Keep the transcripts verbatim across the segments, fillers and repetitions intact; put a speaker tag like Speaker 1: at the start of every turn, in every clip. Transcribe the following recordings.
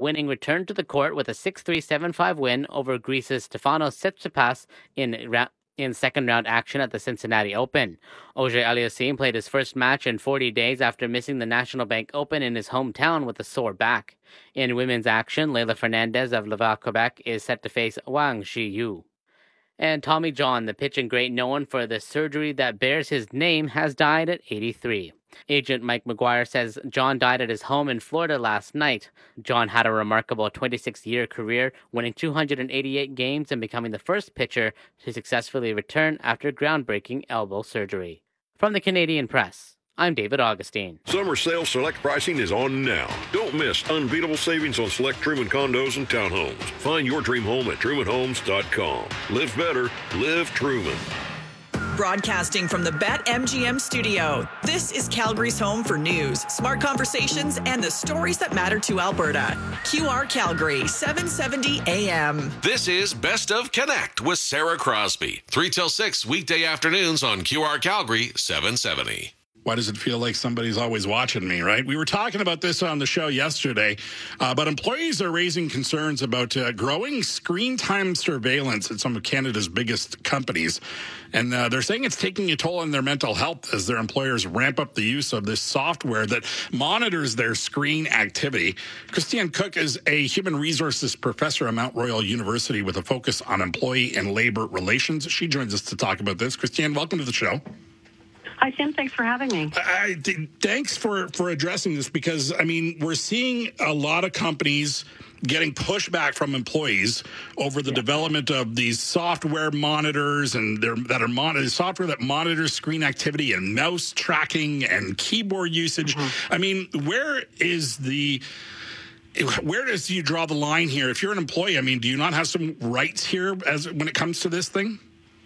Speaker 1: winning return to the court with a six three seven five win over Greece's Stefanos Tsitsipas in ra- in second-round action at the Cincinnati Open. Auger Aliassime played his first match in forty days after missing the National Bank Open in his hometown with a sore back. In women's action, Leylah Fernandez of Laval, Quebec is set to face Wang Zhiyu. And Tommy John, the pitching great known for the surgery that bears his name, has died at eighty-three. Agent Mike McGuire says John died at his home in Florida last night. John had a remarkable twenty-six-year career, winning two hundred eighty-eight games and becoming the first pitcher to successfully return after groundbreaking elbow surgery. From the Canadian Press, I'm David Augustine.
Speaker 2: Summer sale select pricing is on now. Don't miss unbeatable savings on select Truman condos and townhomes. Find your dream home at truman homes dot com. Live better, live Truman.
Speaker 3: Broadcasting from the BetMGM studio, this is Calgary's home for news, smart conversations, and the stories that matter to Alberta. Q R Calgary, seven seventy A M.
Speaker 4: This is Best of Connect with Sarah Crosby. three till six weekday afternoons on Q R Calgary, seven seventy.
Speaker 5: Why does it feel like somebody's always watching me, right? We were talking about this on the show yesterday, uh, but employees are raising concerns about uh, growing screen time surveillance at some of Canada's biggest companies. And uh, they're saying it's taking a toll on their mental health as their employers ramp up the use of this software that monitors their screen activity. Christiane Cook is a human resources professor at Mount Royal University with a focus on employee and labor relations. She joins us to talk about this. Christiane, welcome to the show.
Speaker 6: Hi, Tim. Thanks for having me.
Speaker 5: I, thanks for, for addressing this because, I mean, we're seeing a lot of companies getting pushback from employees over the yeah. development of these software monitors and they're, that are mon- software that monitors screen activity and mouse tracking and keyboard usage. Mm-hmm. I mean, where is the... Where does you draw the line here? If you're an employee, I mean, do you not have some rights here as when it comes to this thing?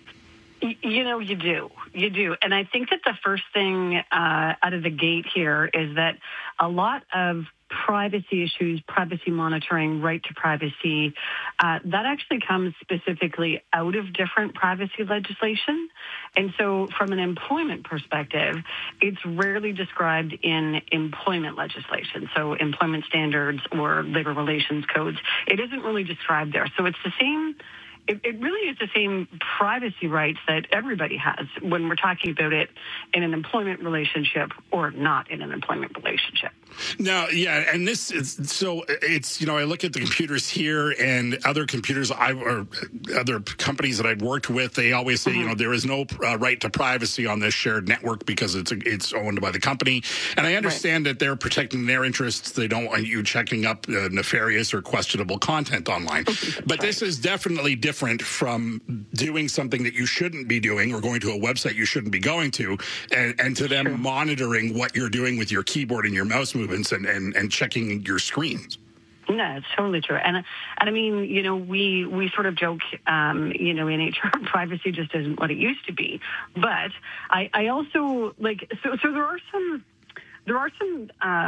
Speaker 6: You know, you do. You do. And I think that the first thing uh, out of the gate here is that a lot of privacy issues, privacy monitoring, right to privacy, uh, that actually comes specifically out of different privacy legislation. And so from an employment perspective, it's rarely described in employment legislation. So employment standards or labor relations codes, it isn't really described there. So it's the same... It, it really is the same privacy rights that everybody has when we're talking about it in an employment relationship or not in an employment relationship.
Speaker 5: Now, yeah, and this is so it's, you know, I look at the computers here and other computers I or other companies that I've worked with, they always say, mm-hmm. you know, there is no uh, right to privacy on this shared network because it's it's owned by the company. And I understand right. that they're protecting their interests. They don't want you checking up uh, nefarious or questionable content online. But right. this is definitely different from doing something that you shouldn't be doing or going to a website you shouldn't be going to and, and to them True. monitoring what you're doing with your keyboard and your mouse movements and, and, and checking your screens.
Speaker 6: No, it's totally true. And, and I mean, you know, we, we sort of joke, um, you know, in H R, privacy just isn't what it used to be. But I, I also, like, so, so there are some, there are some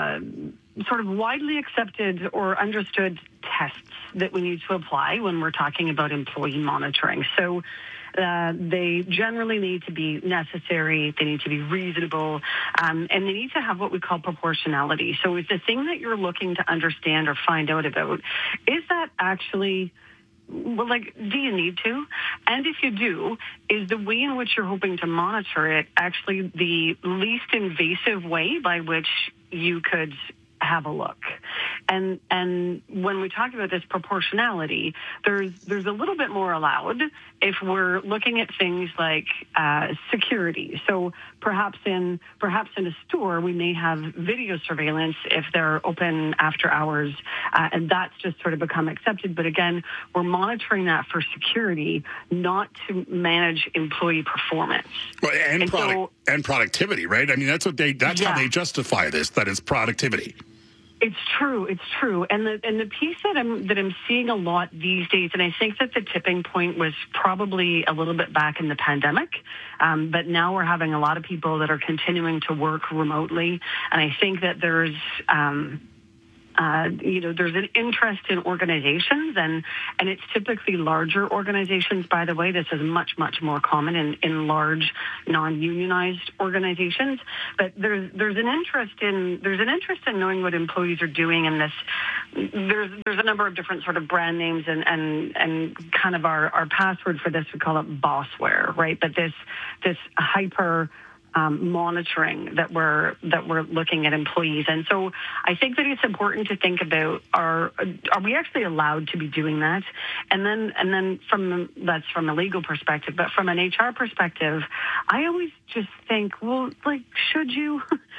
Speaker 6: uh, sort of widely accepted or understood tests that we need to apply when we're talking about employee monitoring. So Uh, they generally need to be necessary, they need to be reasonable, um, and they need to have what we call proportionality. So is the thing that you're looking to understand or find out about, is that actually, well, like, do you need to? And if you do, is the way in which you're hoping to monitor it actually the least invasive way by which you could have a look? And and when we talk about this proportionality, there's there's a little bit more allowed if we're looking at things like uh, security. So perhaps in perhaps in a store we may have video surveillance if they're open after hours, uh, and that's just sort of become accepted. But again, we're monitoring that for security, not to manage employee performance.
Speaker 5: Well, and
Speaker 6: and,
Speaker 5: product,
Speaker 6: so,
Speaker 5: and productivity, right? I mean, that's what they that's yeah. how they justify this, that it's productivity.
Speaker 6: It's true. It's true. And the and the piece that I'm that I'm seeing a lot these days, and I think that the tipping point was probably a little bit back in the pandemic, um, but now we're having a lot of people that are continuing to work remotely, and I think that there's um, uh, you know, there's an interest in organizations, and and it's typically larger organizations. By the way, this is much much more common in, in large non-unionized organizations. But there's there's an interest in there's an interest in knowing what employees are doing in this. There's there's a number of different sort of brand names, and and and kind of our our password for this, we call it bossware, right? But this this hyper Um, monitoring that we're that we're looking at employees. And so I think that it's important to think about, are are we actually allowed to be doing that? And then and then from that's from a legal perspective, but from an H R perspective, I always just think, well, like, should you?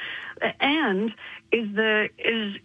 Speaker 6: And is the is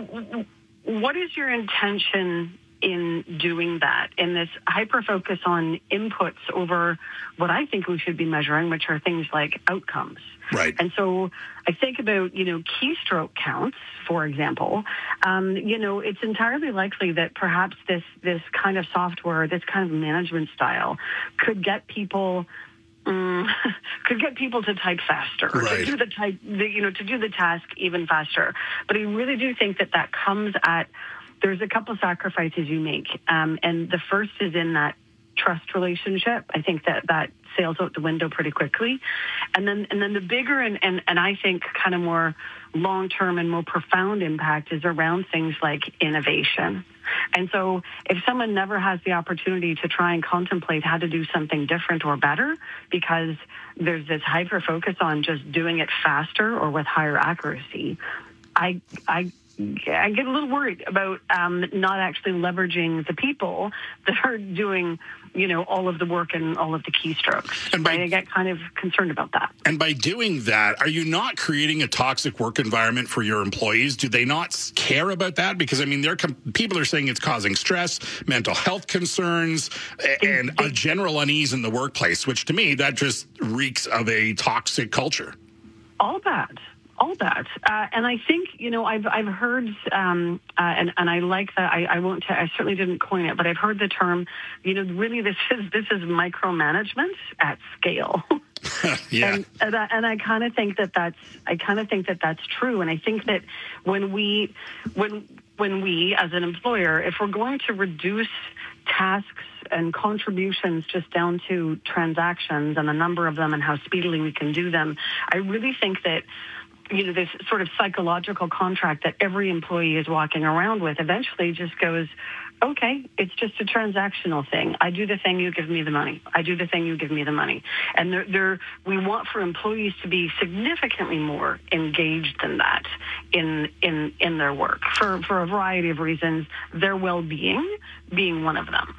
Speaker 6: what is your intention in doing that, in this hyper focus on inputs over what I think we should be measuring, which are things like outcomes.
Speaker 5: Right.
Speaker 6: And so I think about, you know, keystroke counts, for example. Um, you know, it's entirely likely that perhaps this this kind of software, this kind of management style could get people Um, could get people to type faster, or
Speaker 5: right.
Speaker 6: to do the type, the, you know, to do the task even faster. But I really do think that that comes at, there's a couple sacrifices you make, um, and the first is in that trust relationship. I think that that sails out the window pretty quickly, and then and then the bigger and and, and I think kind of more long-term and more profound impact is around things like innovation. And so if someone never has the opportunity to try and contemplate how to do something different or better because there's this hyper focus on just doing it faster or with higher accuracy, I I I get a little worried about um, not actually leveraging the people that are doing, you know, all of the work and all of the keystrokes.
Speaker 5: And by,
Speaker 6: right? I get kind of concerned about that.
Speaker 5: And by doing that, are you not creating a toxic work environment for your employees? Do they not care about that? Because, I mean, they're com- people are saying it's causing stress, mental health concerns, and a general unease in the workplace, which to me, that just reeks of a toxic culture.
Speaker 6: All bad. All that, uh, and I think, you know, I've I've heard, um, uh, and and I like that. I, I won't. T- I certainly didn't coin it, but I've heard the term. You know, really, this is this is micromanagement at scale.
Speaker 5: yeah,
Speaker 6: and and I, and I kind of think that that's I kind of think that that's true, and I think that when we when when we as an employer, if we're going to reduce tasks and contributions just down to transactions and the number of them and how speedily we can do them, I really think that, you know, this sort of psychological contract that every employee is walking around with eventually just goes, okay, it's just a transactional thing. I do the thing, you give me the money. I do the thing, you give me the money. And there, there, we want for employees to be significantly more engaged than that in in in their work for, for a variety of reasons, their well-being being one of them.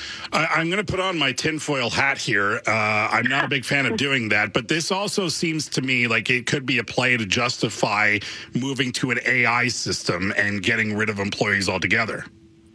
Speaker 5: I'm going to put on my tinfoil hat here. Uh, I'm not a big fan of doing that, but this also seems to me like it could be a play to justify moving to an A I system and getting rid of employees altogether.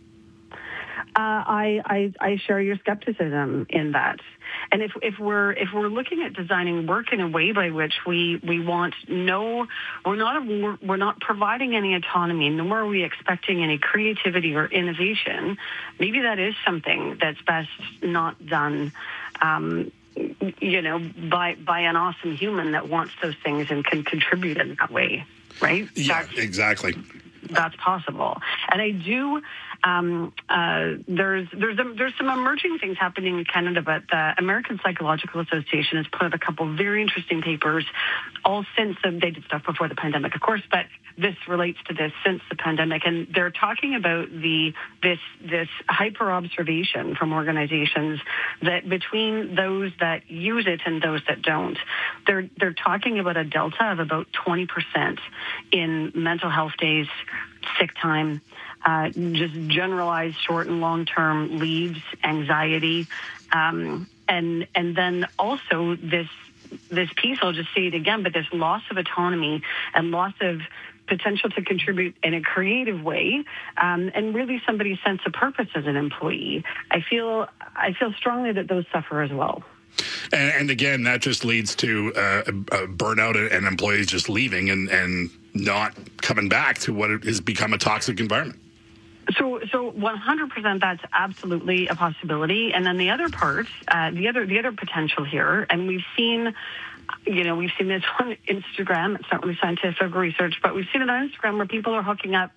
Speaker 6: Uh, I, I I share your skepticism in that, and if if we're if we're looking at designing work in a way by which we, we want no, we're not a, we're not providing any autonomy, nor are we expecting any creativity or innovation. Maybe that is something that's best not done, um, you know, by by an awesome human that wants those things and can contribute in that way, right?
Speaker 5: Yeah,
Speaker 6: that's,
Speaker 5: exactly.
Speaker 6: That's possible, and I do. Um, uh, there's there's a, there's some emerging things happening in Canada, but the American Psychological Association has put out a couple of very interesting papers, all since the, they did stuff before the pandemic, of course, but this relates to this since the pandemic, and they're talking about the this this hyper observation from organizations that between those that use it and those that don't, they're they're talking about a delta of about twenty percent in mental health days, sick time. Uh, just generalized short and long-term leaves, anxiety, um, and and then also this this piece. I'll just say it again, but this loss of autonomy and loss of potential to contribute in a creative way, um, and really somebody's sense of purpose as an employee. I feel I feel strongly that those suffer as well.
Speaker 5: And, and again, that just leads to uh, a burnout and employees just leaving and, and not coming back to what has become a toxic environment.
Speaker 6: So, so one hundred percent, that's absolutely a possibility. And then the other part, uh, the other, the other potential here, and we've seen, you know, we've seen this on Instagram. It's not really scientific research, but we've seen it on Instagram where people are hooking up,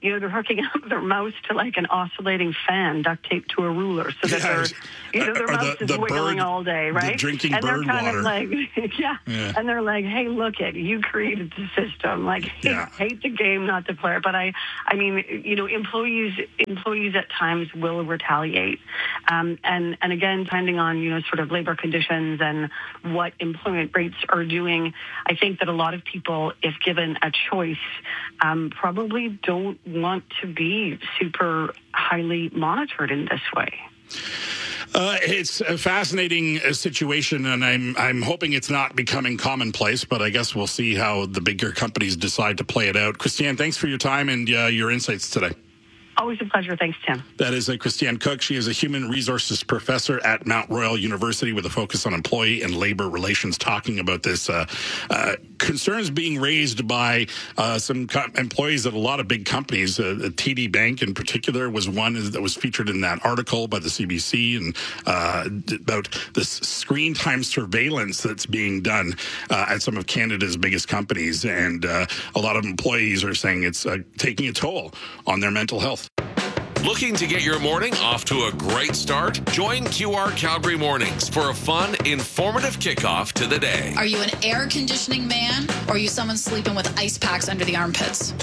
Speaker 6: you know, they're hooking up their mouse to like an oscillating fan duct taped to a ruler so that
Speaker 5: Yeah,
Speaker 6: their, you know, their
Speaker 5: or
Speaker 6: mouse
Speaker 5: the-
Speaker 6: is
Speaker 5: the
Speaker 6: wiggling
Speaker 5: bird-
Speaker 6: all day, right?
Speaker 5: the drinking
Speaker 6: and they're
Speaker 5: bird
Speaker 6: kind
Speaker 5: water.
Speaker 6: of like, yeah.
Speaker 5: Yeah.
Speaker 6: And they're like, hey, look it, you created the system. Like,
Speaker 5: Yeah.
Speaker 6: hate the game, not the player. But I, I mean, you know, employees, employees at times will retaliate. Um, and, and again, depending on, you know, sort of labor conditions and what employment rates are doing, I think that a lot of people, if given a choice, um, probably don't want to be super highly monitored in this way.
Speaker 5: Uh, it's a fascinating uh, situation, and I'm I'm hoping it's not becoming commonplace, but I guess we'll see how the bigger companies decide to play it out. Christiane, thanks for your time and uh, your insights today.
Speaker 6: Always a pleasure. Thanks, Tim.
Speaker 5: That is uh, Christiane Cook. She is a human resources professor at Mount Royal University with a focus on employee and labor relations, talking about this uh, uh, concerns being raised by uh, some co- employees at a lot of big companies. Uh, T D Bank in particular was one that was featured in that article by the C B C, and uh, about this screen time surveillance that's being done uh, at some of Canada's biggest companies. And uh, a lot of employees are saying it's uh, taking a toll on their mental health.
Speaker 4: Looking to get your morning off to a great start? Join Q R Calgary Mornings for a fun, informative kickoff to the day.
Speaker 7: Are you an air conditioning man, or are you someone sleeping with ice packs under the armpits?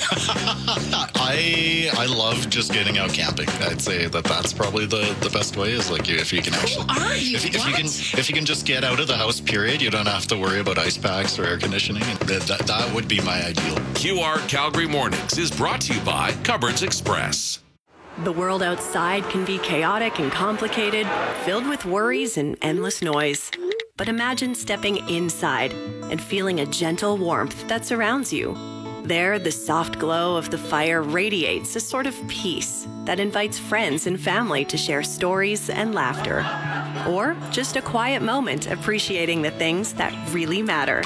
Speaker 8: I I love just getting out camping. I'd say that that's probably the, the best way, is like if you can actually
Speaker 7: Who are you?
Speaker 8: If, if you
Speaker 7: What?
Speaker 8: can if you can just get out of the house, period, you don't have to worry about ice packs or air conditioning. That, that, that would be my ideal.
Speaker 4: Q R Calgary Mornings is brought to you by Cupboards Express.
Speaker 9: The world outside can be chaotic and complicated, filled with worries and endless noise. But imagine stepping inside and feeling a gentle warmth that surrounds you. There, the soft glow of the fire radiates a sort of peace that invites friends and family to share stories and laughter. Or just a quiet moment appreciating the things that really matter.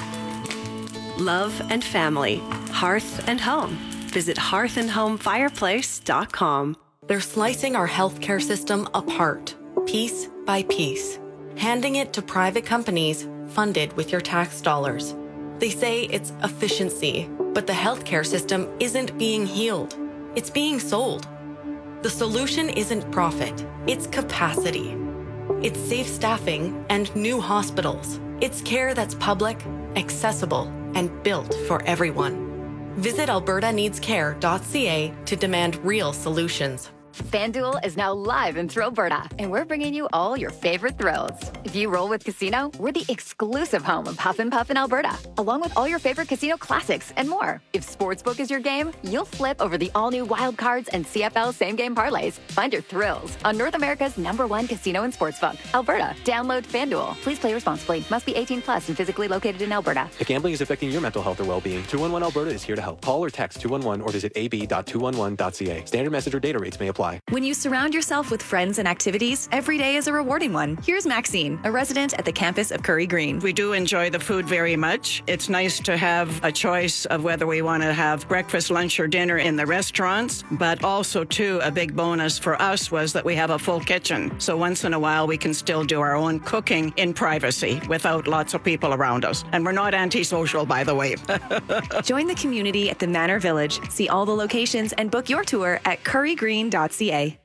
Speaker 9: Love and family, hearth and home. Visit hearth and home fireplace dot com.
Speaker 10: They're slicing our healthcare system apart, piece by piece, handing it to private companies funded with your tax dollars. They say it's efficiency, but the healthcare system isn't being healed. It's being sold. The solution isn't profit, it's capacity. It's safe staffing and new hospitals. It's care that's public, accessible, and built for everyone. Visit alberta needs care dot c a to demand real solutions.
Speaker 11: FanDuel is now live in Thrillberta, and we're bringing you all your favorite thrills. If you roll with Casino, we're the exclusive home of Huff and Puff in Alberta, along with all your favorite casino classics and more. If Sportsbook is your game, you'll flip over the all-new Wild Cards and C F L same-game parlays. Find your thrills on North America's number one casino and sportsbook, Alberta. Download FanDuel. Please play responsibly. Must be eighteen plus and physically located in Alberta.
Speaker 12: If gambling is affecting your mental health or well-being, two one one Alberta is here to help. Call or text two one one or visit a b dot two one one dot c a. Standard message or data rates may apply.
Speaker 13: When you surround yourself with friends and activities, every day is a rewarding one. Here's Maxine, a resident at the campus of Curry Green.
Speaker 14: We do enjoy the food very much. It's nice to have a choice of whether we want to have breakfast, lunch, or dinner in the restaurants, but also, too, a big bonus for us was that we have a full kitchen. So once in a while, we can still do our own cooking in privacy without lots of people around us. And we're not antisocial, by the way.
Speaker 13: Join the community at the Manor Village. See all the locations and book your tour at curry green dot c a.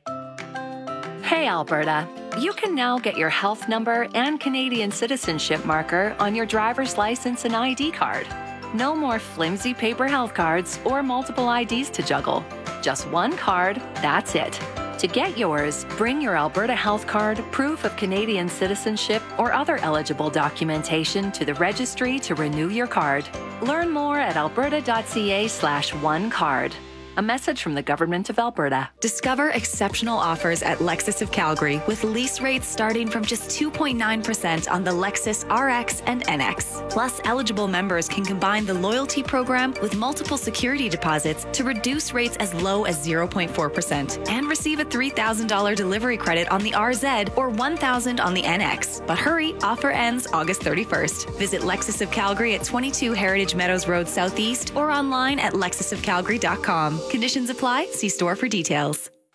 Speaker 15: Hey, Alberta. You can now get your health number and Canadian citizenship marker on your driver's license and I D card. No more flimsy paper health cards or multiple I Ds to juggle. Just one card, that's it. To get yours, bring your Alberta Health Card, proof of Canadian citizenship, or other eligible documentation to the registry to renew your card. Learn more at alberta dot c a slash one card. A message from the Government of Alberta.
Speaker 13: Discover exceptional offers at Lexus of Calgary with lease rates starting from just two point nine percent on the Lexus R X and N X. Plus, eligible members can combine the loyalty program with multiple security deposits to reduce rates as low as zero point four percent and receive a three thousand dollars delivery credit on the R Z or one thousand dollars on the N X. But hurry, offer ends August thirty-first. Visit Lexus of Calgary at twenty-two Heritage Meadows Road Southeast or online at lexus of calgary dot com. Conditions apply. See store for details.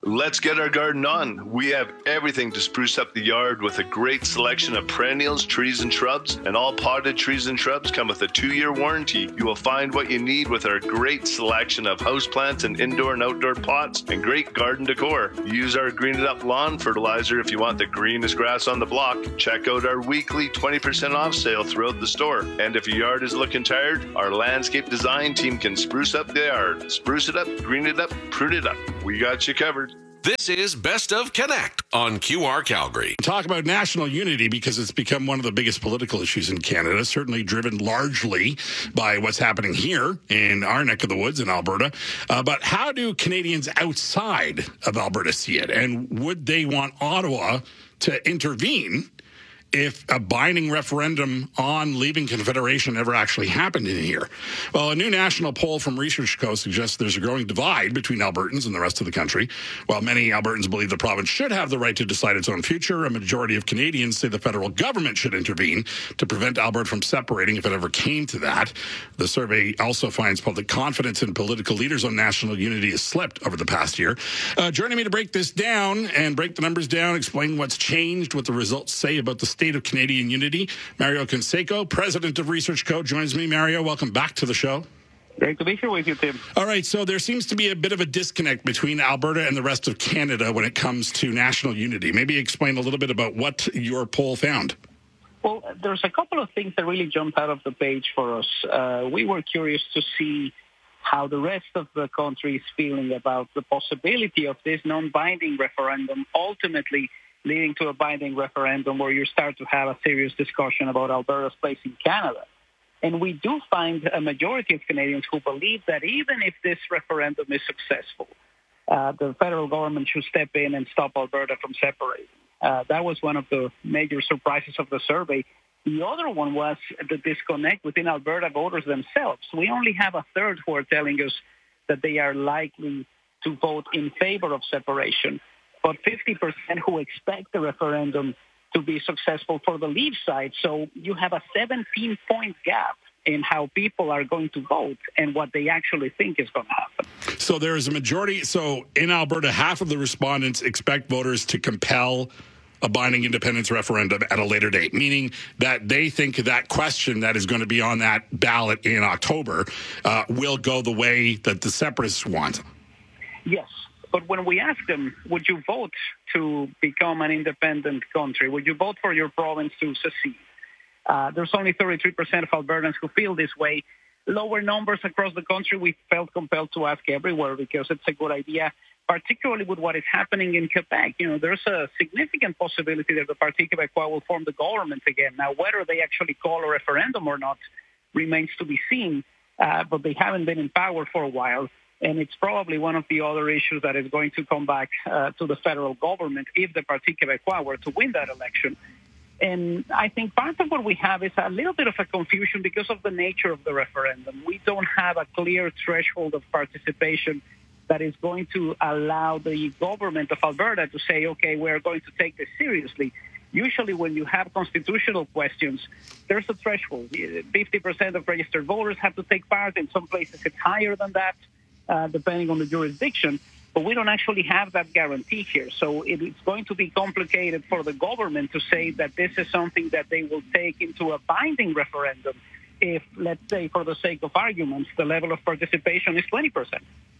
Speaker 16: Let's get our garden on. We have everything to spruce up the yard with a great selection of perennials, trees, and shrubs. And all potted trees and shrubs come with a two-year warranty. You will find what you need with our great selection of houseplants and indoor and outdoor pots and great garden decor. Use our Green It Up lawn fertilizer if you want the greenest grass on the block. Check out our weekly twenty percent off sale throughout the store. And if your yard is looking tired, our landscape design team can spruce up the yard. Spruce it up, green it up, prune it up. We got you covered.
Speaker 4: This is Best of Connect on Q R Calgary.
Speaker 5: Talk about national unity because it's become one of the biggest political issues in Canada, certainly driven largely by what's happening here in our neck of the woods in Alberta. Uh, but how do Canadians outside of Alberta see it? And would they want Ottawa to intervene if a binding referendum on leaving Confederation ever actually happened in here? Well, a new national poll from Research Co. suggests there's a growing divide between Albertans and the rest of the country. While many Albertans believe the province should have the right to decide its own future, a majority of Canadians say the federal government should intervene to prevent Alberta from separating if it ever came to that. The survey also finds public confidence in political leaders on national unity has slipped over the past year. Uh, joining me to break this down and break the numbers down, explain what's changed, what the results say about the state of Canadian unity, Mario Canseco, president of Research Co., joins me. Mario, welcome back to the show.
Speaker 17: Great to be here with you, Tim.
Speaker 5: All right, so there seems to be a bit of a disconnect between Alberta and the rest of Canada when it comes to national unity. Maybe explain a little bit about what your poll found.
Speaker 17: Well, there's a couple of things that really jumped out of the page for us. Uh, we were curious to see how the rest of the country is feeling about the possibility of this non-binding referendum ultimately leading to a binding referendum where you start to have a serious discussion about Alberta's place in Canada. And we do find a majority of Canadians who believe that even if this referendum is successful, uh, the federal government should step in and stop Alberta from separating. Uh, that was one of the major surprises of the survey. The other one was the disconnect within Alberta voters themselves. We only have a third who are telling us that they are likely to vote in favor of separation, but fifty percent who expect the referendum to be successful for the Leave side. So you have a seventeen-point gap in how people are going to vote and what they actually think is going to happen.
Speaker 5: So there is a majority. So in Alberta, half of the respondents expect voters to compel a binding independence referendum at a later date, meaning that they think that question that is going to be on that ballot in October uh, will go the way that the separatists want.
Speaker 17: Yes. But when we ask them, would you vote to become an independent country? Would you vote for your province to secede? Uh, there's only thirty-three percent of Albertans who feel this way. Lower numbers across the country, we felt compelled to ask everywhere because it's a good idea, particularly with what is happening in Quebec. You know, there's a significant possibility that the Parti Québécois will form the government again. Now, whether they actually call a referendum or not remains to be seen, uh, but they haven't been in power for a while. And it's probably one of the other issues that is going to come back uh, to the federal government if the Parti Québécois were to win that election. And I think part of what we have is a little bit of a confusion because of the nature of the referendum. We don't have a clear threshold of participation that is going to allow the government of Alberta to say, okay, we're going to take this seriously. Usually when you have constitutional questions, there's a threshold. fifty percent of registered voters have to take part. In some places it's higher than that. Uh, depending on the jurisdiction, but we don't actually have that guarantee here. So it, it's going to be complicated for the government to say that this is something that they will take into a binding referendum if, let's say, for the sake of arguments, the level of participation is twenty percent.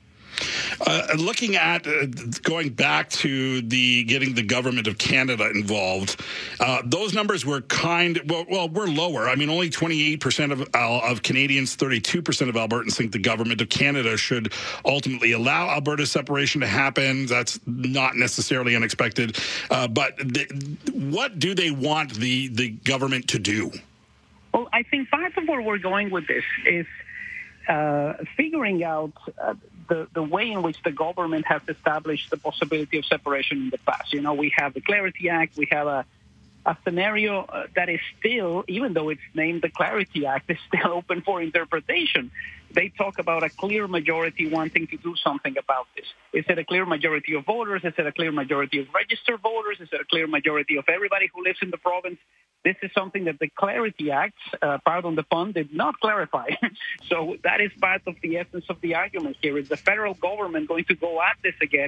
Speaker 5: Uh, looking at uh, going back to the getting the government of Canada involved, uh, those numbers were kind well, well, we're lower. I mean, only twenty-eight percent of uh, of Canadians, thirty-two percent of Albertans think the government of Canada should ultimately allow Alberta's separation to happen. That's not necessarily unexpected. Uh, but th- what do they want the, the government to do?
Speaker 17: Well, I think part of where we're going with this is uh, figuring out uh, the, the way in which the government has established the possibility of separation in the past. You know, we have the Clarity Act. We have a, a scenario uh, that is still, even though it's named the Clarity Act, is still open for interpretation. They talk about a clear majority wanting to do something about this. Is it a clear majority of voters? Is it a clear majority of registered voters? Is it a clear majority of everybody who lives in the province? This is something that the Clarity Act, uh, pardon the pun, did not clarify. So that is part of the essence of the argument here. Is the federal government going to go at this again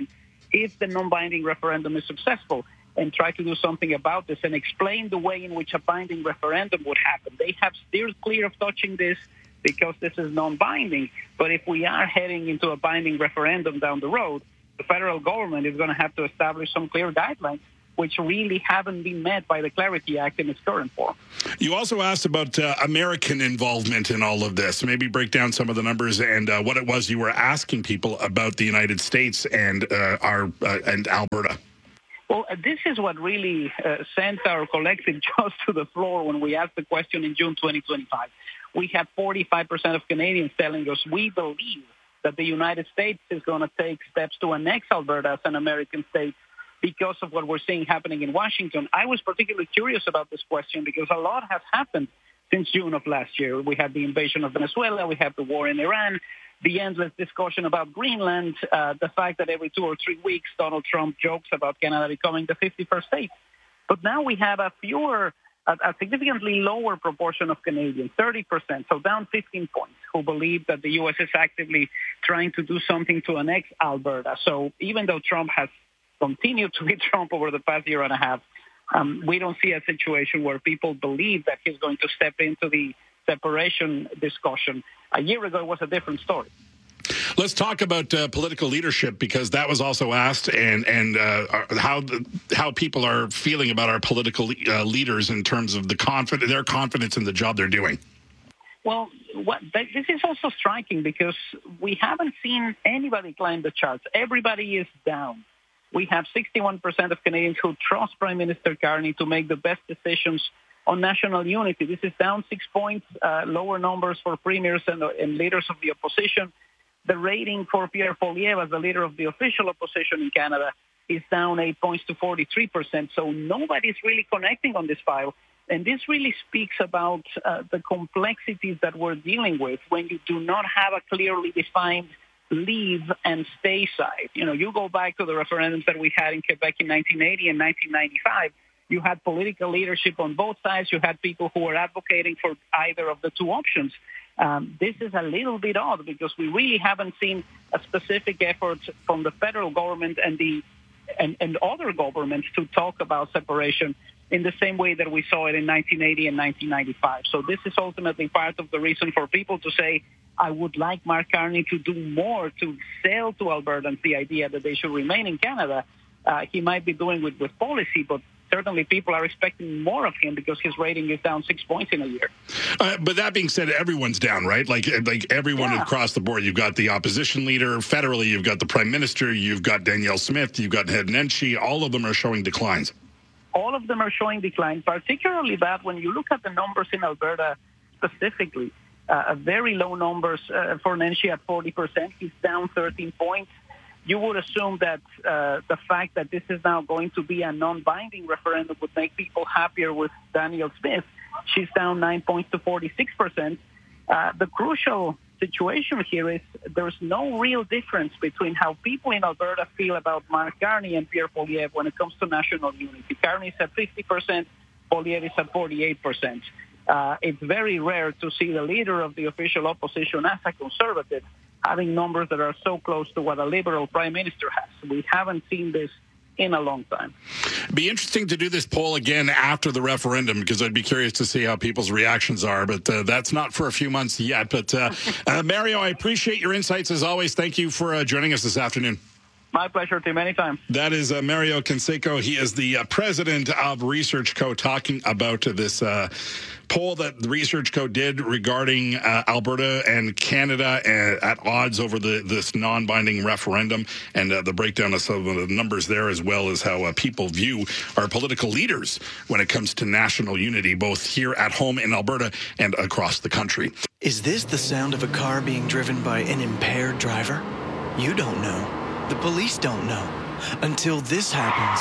Speaker 17: if the non-binding referendum is successful, and try to do something about this and explain the way in which a binding referendum would happen. They have steered clear of touching this because this is non-binding. But if we are heading into a binding referendum down the road, the federal government is going to have to establish some clear guidelines, which really haven't been met by the Clarity Act in its current form.
Speaker 5: You also asked about uh, American involvement in all of this. Maybe break down some of the numbers and uh, what it was you were asking people about the United States and uh, our uh, and Alberta.
Speaker 17: Well, uh, this is what really uh, sent our collective jaws to the floor when we asked the question in June twenty twenty-five. We had forty-five percent of Canadians telling us we believe that the United States is going to take steps to annex Alberta as an American state because of what we're seeing happening in Washington. I was particularly curious about this question because a lot has happened since June of last year. We had the invasion of Venezuela, we had the war in Iran, the endless discussion about Greenland, uh, the fact that every two or three weeks Donald Trump jokes about Canada becoming the fifty-first state. But now we have a fewer, a, a significantly lower proportion of Canadians, thirty percent, so down fifteen points, who believe that the U S is actively trying to do something to annex Alberta. So even though Trump has continued to be Trump over the past year and a half, um, we don't see a situation where people believe that he's going to step into the separation discussion. A year ago, it was a different story.
Speaker 5: Let's talk about uh, political leadership, because that was also asked, and and uh, how the, how people are feeling about our political uh, leaders in terms of the confidence, their confidence in the job they're doing.
Speaker 17: Well, what, this is also striking because we haven't seen anybody climb the charts. Everybody is down. We have sixty-one percent of Canadians who trust Prime Minister Carney to make the best decisions on national unity. This is down six points, uh, lower numbers for premiers and, and leaders of the opposition. The rating for Pierre Poilievre as the leader of the official opposition in Canada is down eight points to forty-three percent. So nobody's really connecting on this file. And this really speaks about uh, the complexities that we're dealing with when you do not have a clearly defined leave and stay side. You know, you go back to the referendums that we had in Quebec in nineteen eighty and nineteen ninety-five. You had political leadership on both sides. You had people who were advocating for either of the two options. Um, this is a little bit odd because we really haven't seen a specific effort from the federal government and the and, and other governments to talk about separation in the same way that we saw it in nineteen eighty and nineteen ninety-five. So this is ultimately part of the reason for people to say, I would like Mark Carney to do more to sell to Albertans the idea that they should remain in Canada. Uh, he might be doing it with policy, but certainly people are expecting more of him because his rating is down six points in a year.
Speaker 5: Uh, but that being said, everyone's down, right? Like like everyone yeah. across the board. You've got the opposition leader. Federally, you've got the prime minister. You've got Danielle Smith. You've got Ed Nenshi. All of them are showing declines.
Speaker 17: All of them are showing decline, particularly bad when you look at the numbers in Alberta specifically. Uh, very low numbers uh, for Nenshi at forty percent. He's down thirteen points. You would assume that uh, the fact that this is now going to be a non-binding referendum would make people happier with Danielle Smith. She's down nine points to forty-six percent. Uh, the crucial situation here is there's no real difference between how people in Alberta feel about Mark Carney and Pierre Poilievre when it comes to national unity. Carney is at fifty percent, Poilievre is at forty-eight percent. Uh, it's very rare to see the leader of the official opposition as a conservative having numbers that are so close to what a liberal prime minister has. We haven't seen this in a long time.
Speaker 5: Be interesting to do this poll again after the referendum, because I'd be curious to see how people's reactions are, but uh, that's not for a few months yet. But uh, uh, Mario, I appreciate your insights as always. Thank you for uh, joining us this afternoon.
Speaker 17: My pleasure, Tim. Anytime.
Speaker 5: That is uh, Mario Canseco. He is the uh, president of ResearchCo, talking about uh, this uh, poll that ResearchCo did regarding uh, Alberta and Canada uh, at odds over the this non-binding referendum, and uh, the breakdown of some of the numbers there, as well as how uh, people view our political leaders when it comes to national unity, both here at home in Alberta and across the country.
Speaker 18: Is this the sound of a car being driven by an impaired driver? You don't know. The police don't know until this happens.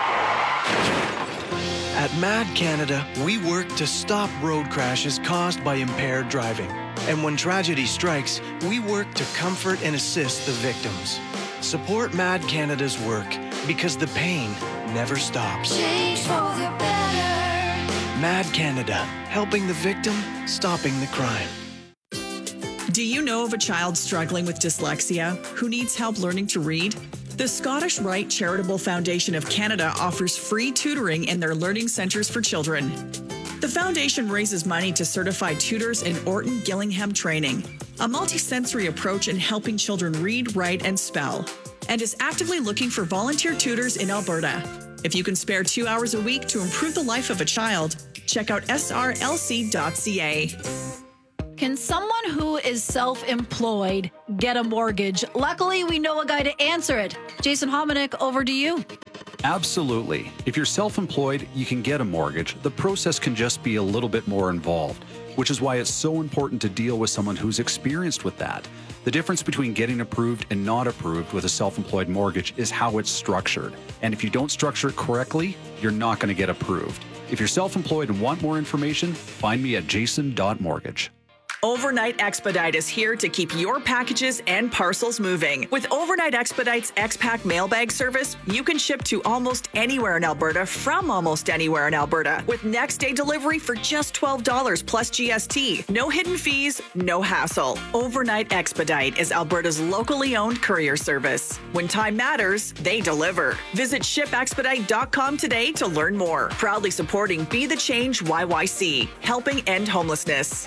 Speaker 18: At Mad Canada, we work to stop road crashes caused by impaired driving. And when tragedy strikes, we work to comfort and assist the victims. Support Mad Canada's work because the pain never stops.
Speaker 19: Change for the better.
Speaker 18: Mad Canada, helping the victim, stopping the crime.
Speaker 3: Do you know of a child struggling with dyslexia who needs help learning to read? The Scottish Rite Charitable Foundation of Canada offers free tutoring in their learning centres for children. The foundation raises money to certify tutors in Orton Gillingham training, a multisensory approach in helping children read, write, and spell, and is actively looking for volunteer tutors in Alberta. If you can spare two hours a week to improve the life of a child, check out S R L C dot C A.
Speaker 20: Can someone who is self-employed get a mortgage? Luckily, we know a guy to answer it. Jason Hominick, over to you.
Speaker 21: Absolutely. If you're self-employed, you can get a mortgage. The process can just be a little bit more involved, which is why it's so important to deal with someone who's experienced with that. The difference between getting approved and not approved with a self-employed mortgage is how it's structured. And if you don't structure it correctly, you're not going to get approved. If you're self-employed and want more information, find me at jason dot mortgage.
Speaker 3: Overnight Expedite is here to keep your packages and parcels moving. With Overnight Expedite's X-Pack mailbag service, you can ship to almost anywhere in Alberta from almost anywhere in Alberta with next day delivery for just twelve dollars plus G S T. No hidden fees, no hassle. Overnight Expedite is Alberta's locally owned courier service. When time matters, they deliver. Visit ship expedite dot com today to learn more. Proudly supporting Be the Change Y Y C, helping end homelessness.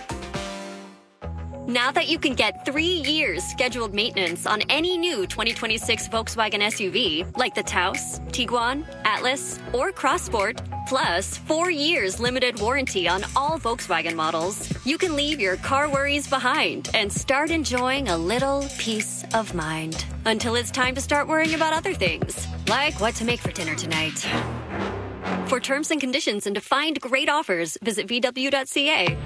Speaker 22: Now that you can get three years scheduled maintenance on any new twenty twenty-six Volkswagen S U V, like the Taos, Tiguan, Atlas, or Crossport, plus four years limited warranty on all Volkswagen models, you can leave your car worries behind and start enjoying a little peace of mind. Until it's time to start worrying about other things, like what to make for dinner tonight. For terms and conditions and to find great offers, visit V W dot C A.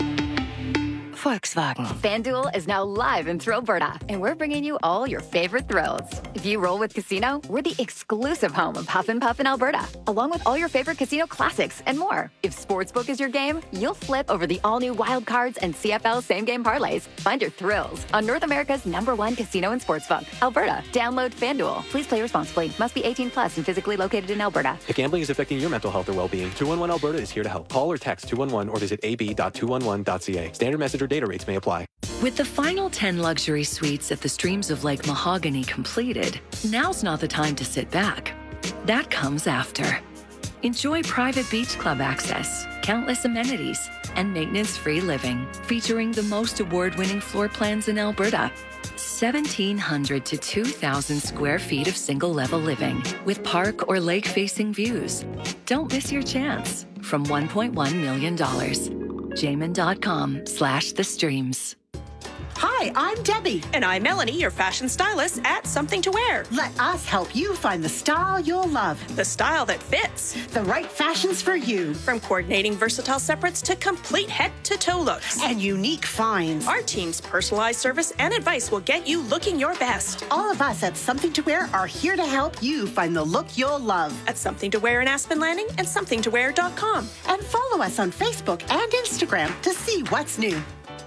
Speaker 11: Volkswagen. FanDuel is now live in Alberta, and we're bringing you all your favorite thrills. If you roll with Casino, we're the exclusive home of Huff and Puff in Alberta, along with all your favorite casino classics and more. If Sportsbook is your game, you'll flip over the all-new Wild Cards and C F L same-game parlays. Find your thrills on North America's number one casino and sportsbook, Alberta. Download FanDuel. Please play responsibly. Must be eighteen plus and physically located in Alberta.
Speaker 12: If gambling is affecting your mental health or well-being, two one one Alberta is here to help. Call or text two one one or visit a b dot two one one dot c a. Standard message or data rates may apply.
Speaker 23: With the final ten luxury suites at the Streams of Lake Mahogany completed, now's not the time to sit back. That comes after. Enjoy private beach club access, countless amenities, and maintenance-free living, featuring the most award-winning floor plans in Alberta. seventeen hundred to two thousand square feet of single-level living with park or lake-facing views. Don't miss your chance from one point one million dollars. Jamin.com slash the streams.
Speaker 24: Hi, I'm Debbie. And I'm Melanie, your fashion stylist at Something to Wear.
Speaker 25: Let us help you find the style you'll love.
Speaker 24: The style that fits.
Speaker 25: The right fashions for you.
Speaker 24: From coordinating versatile separates to complete head-to-toe looks.
Speaker 25: And unique finds.
Speaker 24: Our team's personalized service and advice will get you looking your best.
Speaker 25: All of us at Something to Wear are here to help you find the look you'll love.
Speaker 24: At Something to Wear in Aspen Landing and something to wear dot com.
Speaker 25: And follow us on Facebook and Instagram to see what's new.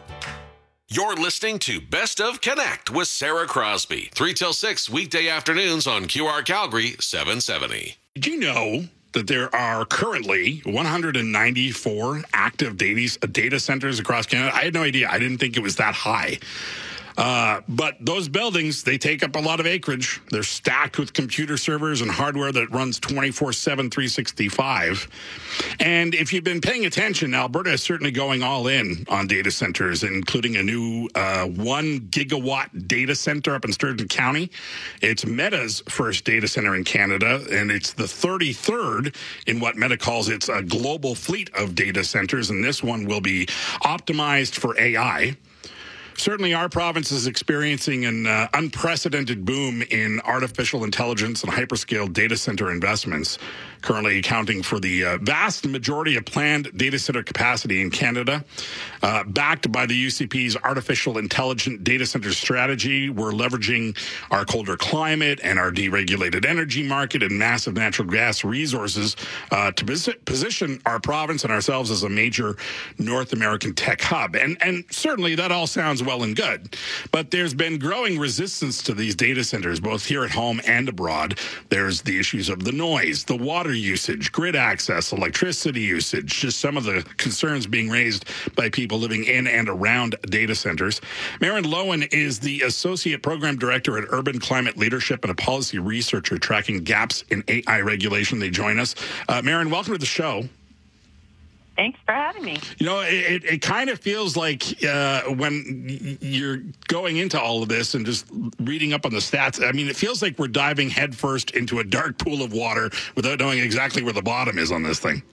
Speaker 4: You're listening to Best of Connect with Sarah Crosby. three till six weekday afternoons on Q R Calgary seven seventy.
Speaker 5: Did you know that there are currently one hundred ninety-four active data, data centers across Canada? I had no idea. I didn't think it was that high. Uh, but those buildings, they take up a lot of acreage. They're stacked with computer servers and hardware that runs twenty-four seven, three sixty-five. And if you've been paying attention, Alberta is certainly going all in on data centers, including a new uh, one gigawatt data center up in Sturgeon County. It's Meta's first data center in Canada, and it's the thirty-third in what Meta calls its a global fleet of data centers. And this one will be optimized for A I. Certainly, our province is experiencing an uh, unprecedented boom in artificial intelligence and hyperscale data center investments, currently accounting for the uh, vast majority of planned data center capacity in Canada. Uh, backed by the U C P's artificial intelligent data center strategy, we're leveraging our colder climate and our deregulated energy market and massive natural gas resources uh, to pos- position our province and ourselves as a major North American tech hub. And, and certainly that all sounds well and good. But there's been growing resistance to these data centers, both here at home and abroad. There's the issues of the noise, the water usage, grid access, electricity usage, just some of the concerns being raised by people living in and around data centers. Maren Loewen is the Associate Program Director at Urban Climate Leadership and a policy researcher tracking gaps in A I regulation. They join us. Uh, Maren, welcome to the show.
Speaker 1: Thanks for having me.
Speaker 5: You know, it, it, it kind of feels like uh, when you're going into all of this and just reading up on the stats, I mean, it feels like we're diving headfirst into a dark pool of water without knowing exactly where the bottom is on this thing.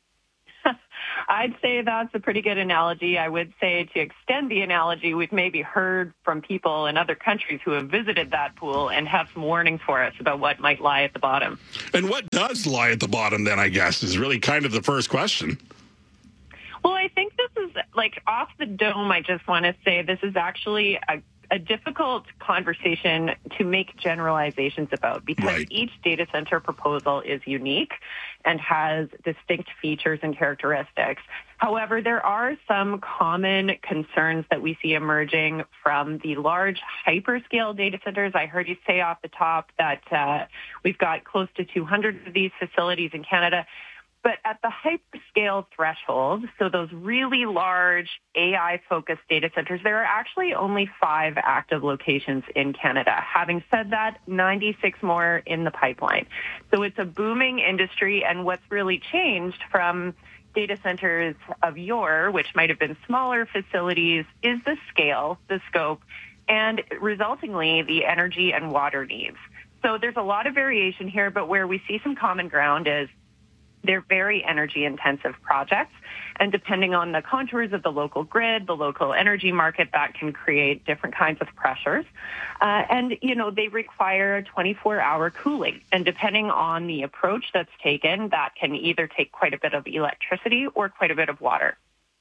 Speaker 1: I'd say that's a pretty good analogy. I would say, to extend the analogy, we've maybe heard from people in other countries who have visited that pool and have some warnings for us about what might lie at the bottom.
Speaker 5: And what does lie at the bottom then, I guess, is really kind of the first question.
Speaker 1: Well, I think this is, like, off the dome, I just want to say this is actually a, a difficult conversation to make generalizations about, because right. each data center proposal is unique and has distinct features and characteristics. However, there are some common concerns that we see emerging from the large hyperscale data centers. I heard you say off the top that uh, we've got close to two hundred of these facilities in Canada. But at the hyperscale threshold, so those really large A I-focused data centers, there are actually only five active locations in Canada. Having said that, ninety-six more in the pipeline. So it's a booming industry, and what's really changed from data centers of yore, which might have been smaller facilities, is the scale, the scope, and resultingly the energy and water needs. So there's a lot of variation here, but where we see some common ground is they're very energy-intensive projects, and depending on the contours of the local grid, the local energy market, that can create different kinds of pressures. Uh, and, you know, they require twenty-four hour cooling, and depending on the approach that's taken, that can either take quite a bit of electricity or quite a bit of water.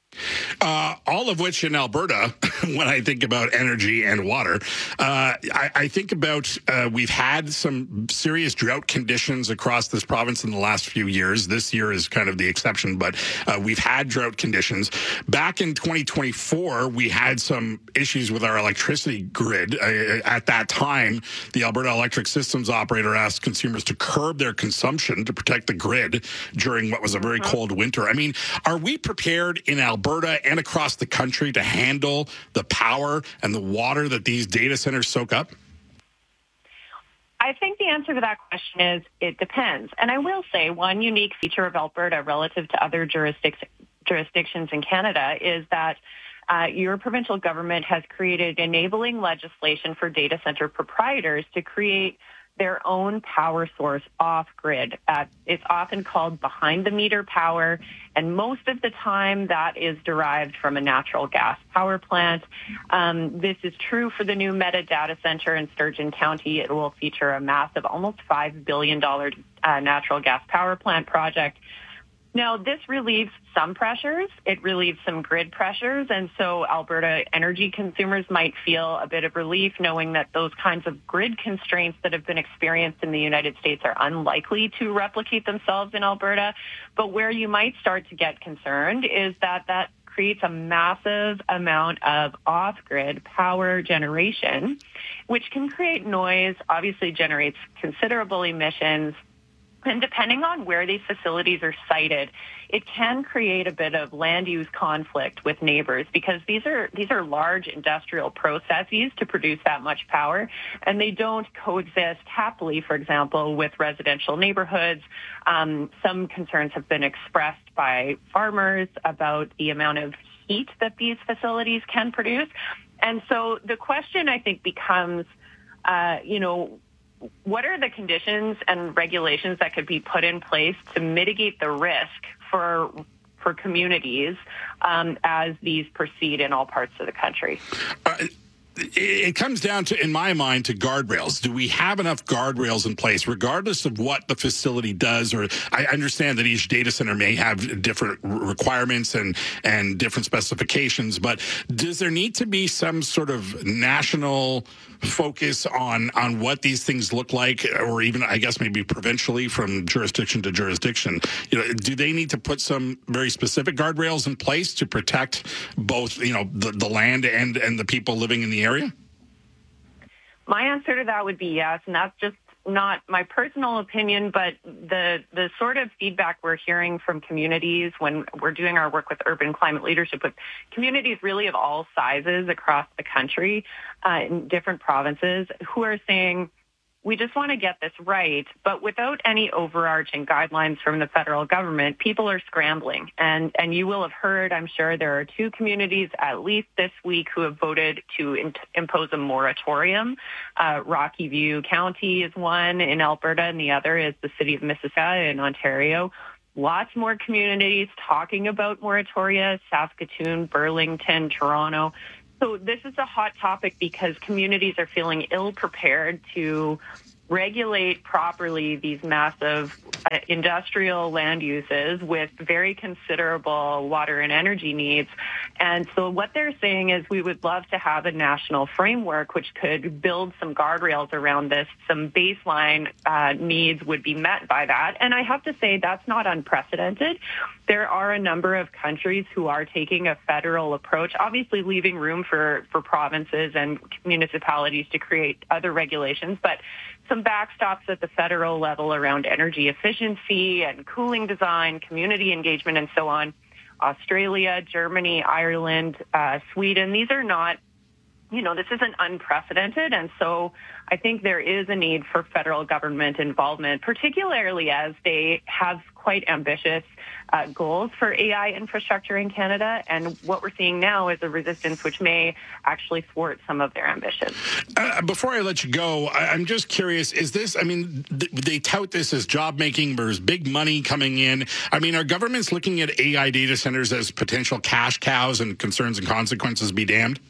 Speaker 5: Uh, all of which in Alberta, when I think about energy and water, uh, I, I think about uh, we've had some serious drought conditions across this province in the last few years. This year is kind of the exception, but uh, we've had drought conditions. Back in twenty twenty-four, we had some issues with our electricity grid. Uh, at that time, the Alberta Electric Systems Operator asked consumers to curb their consumption to protect the grid during what was a very cold winter. I mean, are we prepared in Alberta Alberta and across the country to handle the power and the water that these data centers soak up?
Speaker 1: I think the answer to that question is it depends. And I will say one unique feature of Alberta relative to other jurisdic- jurisdictions in Canada is that uh, your provincial government has created enabling legislation for data center proprietors to create their own power source off-grid. Uh, it's often called behind-the-meter power, and most of the time that is derived from a natural gas power plant. Um, this is true for the new Meta data center in Sturgeon County. It will feature a massive, almost five billion dollars uh, natural gas power plant project. Now, this relieves some pressures. It relieves some grid pressures. And so Alberta energy consumers might feel a bit of relief knowing that those kinds of grid constraints that have been experienced in the United States are unlikely to replicate themselves in Alberta. But where you might start to get concerned is that that creates a massive amount of off-grid power generation, which can create noise, obviously generates considerable emissions. And depending on where these facilities are sited, it can create a bit of land use conflict with neighbors, because these are these are large industrial processes to produce that much power, and they don't coexist happily, for example, with residential neighborhoods. Um, some concerns have been expressed by farmers about the amount of heat that these facilities can produce. And so the question, I think, becomes, uh, you know, what are the conditions and regulations that could be put in place to mitigate the risk for for communities um, as these proceed in all parts of the country?
Speaker 5: Uh, it comes down to, in my mind, to guardrails. Do we have enough guardrails in place, regardless of what the facility does? Or I understand that each data center may have different requirements and, and different specifications, but does there need to be some sort of national focus on, on what these things look like, or even, I guess, maybe provincially from jurisdiction to jurisdiction? You know, do they need to put some very specific guardrails in place to protect both, you know, the, the land and, and the people living in the area?
Speaker 1: My answer to that would be yes, and that's just not my personal opinion, but the the sort of feedback we're hearing from communities when we're doing our work with urban climate leadership, with communities really of all sizes across the country, uh, in different provinces, who are saying, we just want to get this right, but without any overarching guidelines from the federal government, people are scrambling. And and you will have heard, I'm sure, there are two communities at least this week who have voted to in- impose a moratorium. Uh, Rocky View County is one in Alberta, and the other is the city of Mississauga in Ontario. Lots more communities talking about moratoria: Saskatoon, Burlington, Toronto. So this is a hot topic because communities are feeling ill-prepared to regulate properly these massive uh, industrial land uses with very considerable water and energy needs. And so what they're saying is we would love to have a national framework which could build some guardrails around this. Some baseline uh, needs would be met by that. And I have to say that's not unprecedented. There are a number of countries who are taking a federal approach, obviously leaving room for, for provinces and municipalities to create other regulations, but some backstops at the federal level around energy efficiency and cooling design, community engagement, and so on. Australia, Germany, Ireland, uh, Sweden, these are not, you know, this isn't unprecedented. And so I think there is a need for federal government involvement, particularly as they have quite ambitious uh, goals for A I infrastructure in Canada. And what we're seeing now is a resistance which may actually thwart some of their ambitions.
Speaker 5: Uh, before I let you go, I, I'm just curious, is this, I mean, th- they tout this as job making, there's big money coming in. I mean, are governments looking at A I data centers as potential cash cows, and concerns and consequences be damned?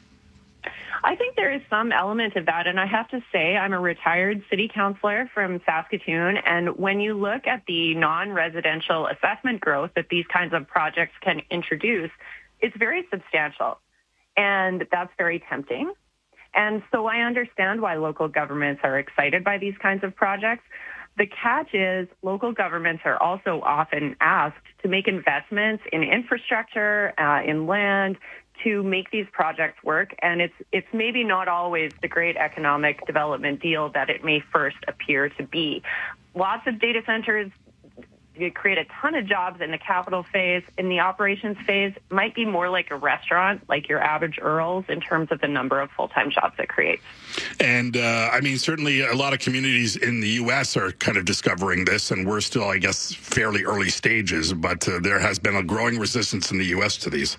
Speaker 1: I think there is some element of that, and I have to say I'm a retired city councillor from Saskatoon, and when you look at the non-residential assessment growth that these kinds of projects can introduce, it's very substantial, and that's very tempting. And so I understand why local governments are excited by these kinds of projects. The catch is local governments are also often asked to make investments in infrastructure, uh, in land, to make these projects work, and it's it's maybe not always the great economic development deal that it may first appear to be. Lots of data centers create a ton of jobs in the capital phase. In the operations phase, might be more like a restaurant, like your average Earl's, in terms of the number of full-time jobs it creates.
Speaker 5: And, uh, I mean, certainly a lot of communities in the U S are kind of discovering this, and we're still, I guess, fairly early stages, but uh, there has been a growing resistance in the U S to these.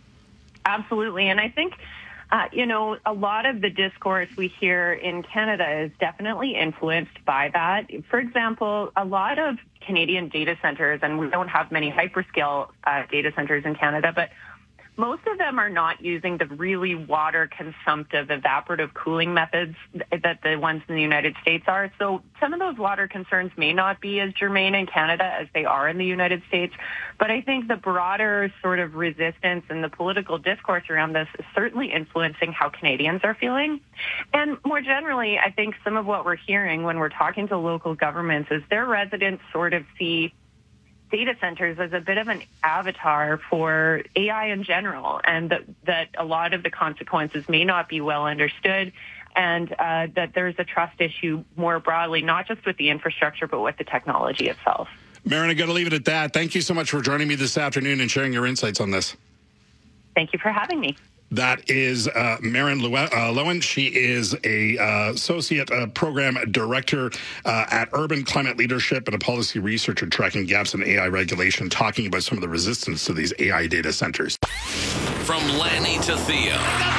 Speaker 1: Absolutely. And I think, uh, you know, a lot of the discourse we hear in Canada is definitely influenced by that. For example, a lot of Canadian data centers, and we don't have many hyperscale uh, data centers in Canada, but most of them are not using the really water-consumptive evaporative cooling methods that the ones in the United States are. So some of those water concerns may not be as germane in Canada as they are in the United States. But I think the broader sort of resistance and the political discourse around this is certainly influencing how Canadians are feeling. And more generally, I think some of what we're hearing when we're talking to local governments is their residents sort of see data centers as a bit of an avatar for A I in general, and that, that a lot of the consequences may not be well understood, and uh, that there's a trust issue more broadly, not just with the infrastructure, but with the technology itself.
Speaker 5: Marin, I got to leave it at that. Thank you so much for joining me this afternoon and sharing your insights on this.
Speaker 1: Thank you for having me.
Speaker 5: That is uh, Marin Loewen. She is a uh, associate uh, program director uh, at Urban Climate Leadership and a policy researcher tracking gaps in A I regulation, talking about some of the resistance to these A I data centers.
Speaker 4: From Lanny to Theo,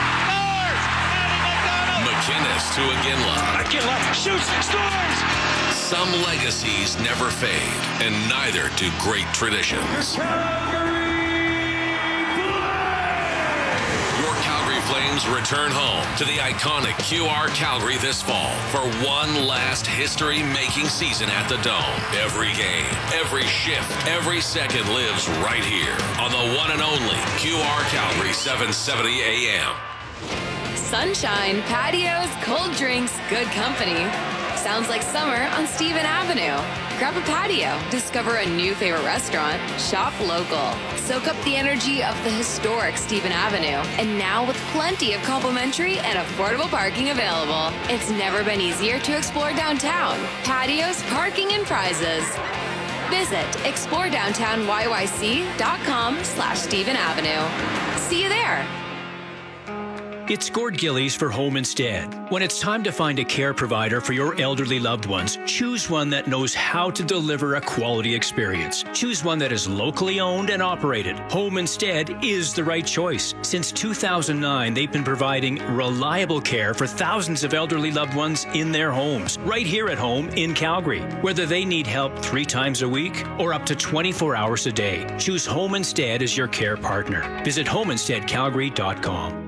Speaker 4: McInnes to Aginla.
Speaker 2: Aginla shoots, scores.
Speaker 4: Some legacies never fade, and neither do great traditions. Flames return home to the iconic Q R Calgary this fall for one last history-making season at the Dome. Every game, every shift, every second lives right here on the one and only Q R Calgary seven seventy A M.
Speaker 6: Sunshine, patios, cold drinks, good company. Sounds like summer on Stephen Avenue. Grab a patio, discover a new favorite restaurant, shop local. Soak up the energy of the historic Stephen Avenue. And now with plenty of complimentary and affordable parking available. It's never been easier to explore downtown. Patios, parking, and prizes. Visit explore downtown y y c dot com slash Stephen Avenue. See you there.
Speaker 7: It's Gord Gillies for Home Instead. When it's time to find a care provider for your elderly loved ones, choose one that knows how to deliver a quality experience. Choose one that is locally owned and operated. Home Instead is the right choice. Since two thousand nine, they've been providing reliable care for thousands of elderly loved ones in their homes, right here at home in Calgary. Whether they need help three times a week or up to twenty-four hours a day, choose Home Instead as your care partner. Visit home instead calgary dot com.